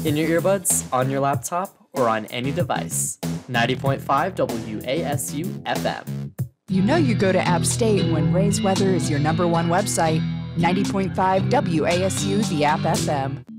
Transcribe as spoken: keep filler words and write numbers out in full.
In your earbuds, on your laptop, or on any device. ninety point five W A S U F M. You know you go to App State when Ray's Weather is your number one website. ninety point five W A S U, the App F M.